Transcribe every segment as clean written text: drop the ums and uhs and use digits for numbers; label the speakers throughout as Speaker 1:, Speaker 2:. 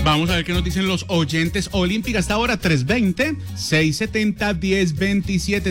Speaker 1: Vamos a ver qué nos dicen los oyentes olímpicos hasta ahora. 320-670-1027.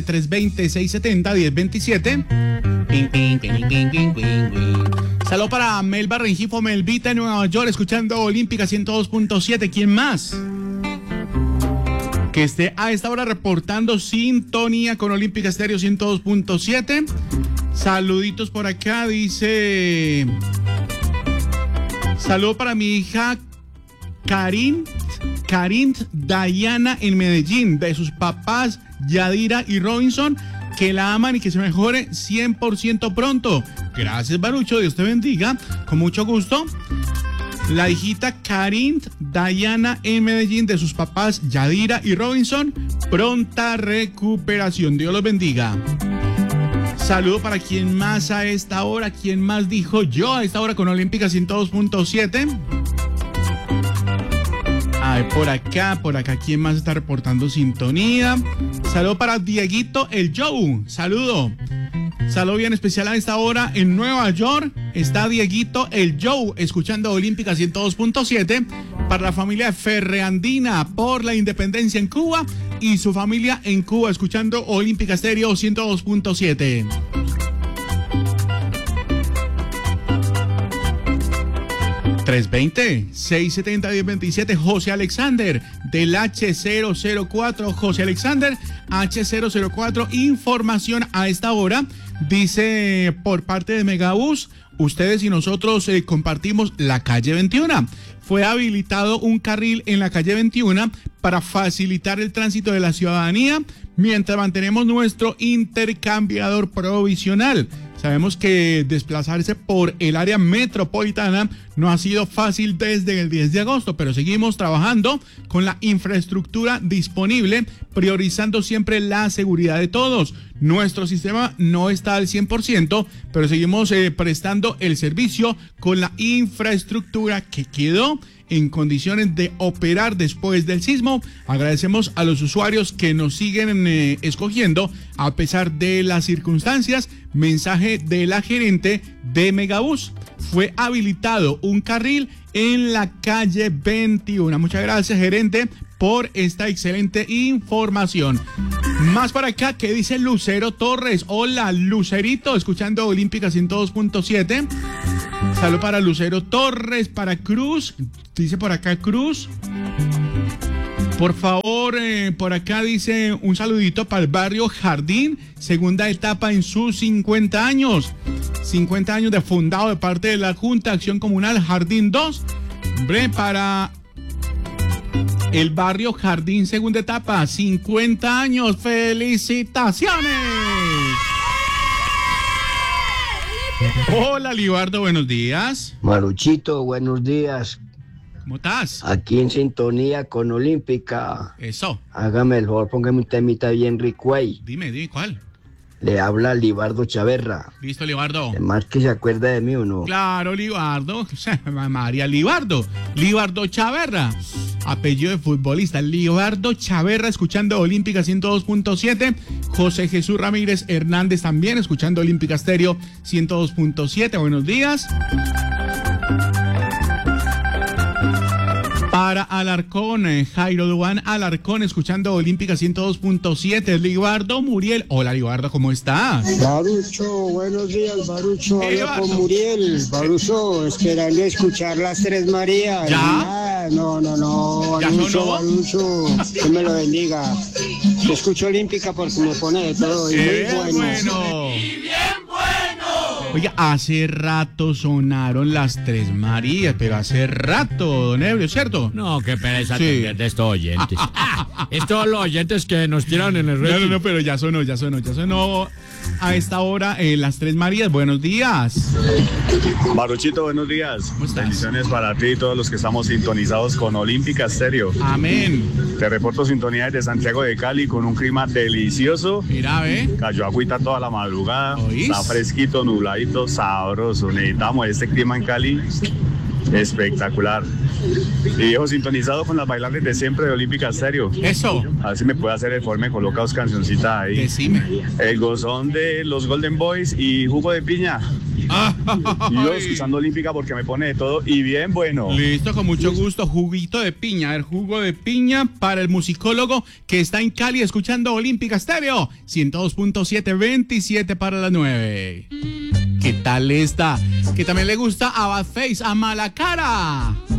Speaker 1: 320-670-1027. Saludos para Melba Rengifo, Melvita en Nueva York, escuchando Olímpica 102.7. ¿Quién más? Que esté a esta hora reportando sintonía con Olímpica Estéreo 102.7. Saluditos por acá, dice... Saludo para mi hija Karin Dayana en Medellín, de sus papás Yadira y Robinson, que la aman y que se mejore 100% pronto. Gracias, Barucho, Dios te bendiga, con mucho gusto. La hijita Karin Dayana en Medellín, de sus papás Yadira y Robinson, pronta recuperación. Dios los bendiga. Saludo para quien más a esta hora, quien más dijo yo a esta hora con Olímpica 102.7. A ver, por acá, ¿quién más está reportando sintonía? Saludo para Dieguito el Joe, saludo bien especial a esta hora en Nueva York. Está Dieguito el Joe, escuchando Olímpica 102.7. Para la familia Ferreandina por la independencia en Cuba y su familia en Cuba, escuchando Olímpica Estéreo 102.7. $320-670-1027. José Alexander del H004. José Alexander H004. Información a esta hora. Dice por parte de Megabús, ustedes y nosotros compartimos la calle 21. Fue habilitado un carril en la calle 21 para facilitar el tránsito de la ciudadanía mientras mantenemos nuestro intercambiador provisional. Sabemos que desplazarse por el área metropolitana no ha sido fácil desde el 10 de agosto, pero seguimos trabajando con la infraestructura disponible, priorizando siempre la seguridad de todos. Nuestro sistema no está al 100%, pero seguimos prestando el servicio con la infraestructura que quedó en condiciones de operar después del sismo. Agradecemos a los usuarios que nos siguen escogiendo a pesar de las circunstancias. Mensaje de la gerente de Megabús. Fue habilitado un carril en la calle 21. Muchas gracias, gerente, por esta excelente información. Más para acá, ¿qué dice Lucero Torres? Hola, Lucerito, escuchando Olímpica 102.7. Salud para Lucero Torres, para Cruz. Dice por acá Cruz. Por favor, por acá dice un saludito para el barrio Jardín, segunda etapa en sus 50 años. 50 años de fundado de parte de la Junta de Acción Comunal Jardín 2. Hombre, para el barrio Jardín, segunda etapa, 50 años. ¡Felicitaciones! Hola, Libardo, buenos días.
Speaker 2: Maruchito, buenos días.
Speaker 1: ¿Cómo estás?
Speaker 2: Aquí en sintonía con Olímpica.
Speaker 1: Eso.
Speaker 2: Hágame el favor, póngame un temita bien rico ahí.
Speaker 1: Dime, ¿cuál?
Speaker 2: Le habla Libardo Chaverra.
Speaker 1: Listo, Libardo.
Speaker 2: Además que se acuerda de mí, ¿o no?
Speaker 1: Claro, Libardo. María Libardo. Libardo Chaverra. Apellido de futbolista. Libardo Chaverra, escuchando Olímpica 102.7. José Jesús Ramírez Hernández también, escuchando Olímpica Estéreo 102.7. Buenos días. Para Alarcón, Jairo Duán Alarcón, escuchando Olímpica 102.7. Libardo Muriel. Hola, Libardo, ¿cómo estás?
Speaker 3: Barucho, buenos días, Barucho. Habla con Muriel. Barucho, esperando escuchar las Tres Marías.
Speaker 1: ¿Ya?
Speaker 3: No. Barucho, Barucho, que me lo bendiga. Yo escucho Olímpica porque me pone de todo. Y muy bueno.
Speaker 1: Y bien bueno. Oiga, hace rato sonaron las Tres Marías, pero hace rato, don Ebrio, ¿cierto?
Speaker 4: No, qué pereza atender de estos oyentes. Estos los oyentes que nos tiran en el red.
Speaker 1: No, pero ya sonó a esta hora las Tres Marías. Buenos días.
Speaker 5: Maruchito, buenos días.
Speaker 1: ¿Cómo estás?
Speaker 5: Bendiciones para ti y todos los que estamos sintonizados con Olímpica Estéreo.
Speaker 1: Amén.
Speaker 5: Te reporto sintonía desde Santiago de Cali con un clima delicioso.
Speaker 1: Mira, ve.
Speaker 5: Cayó agüita toda la madrugada.
Speaker 1: ¿Oís?
Speaker 5: Está fresquito, nubladito, sabroso. Necesitamos este clima en Cali Espectacular. Y viejo, sintonizado con las bailables de siempre de Olímpica Estéreo.
Speaker 1: Eso.
Speaker 5: A ver si me puede hacer el favor, me coloca dos cancioncitas ahí.
Speaker 1: Decime.
Speaker 5: El gozón de los Golden Boys y jugo de piña. Y yo escuchando Olímpica porque me pone de todo y bien bueno.
Speaker 1: Listo, con mucho gusto. Juguito de piña. El jugo de piña para el musicólogo que está en Cali escuchando Olímpica Estéreo. 102.7, 27 para las 9. ¿Qué tal esta? Que también le gusta a Badface, a Malacara.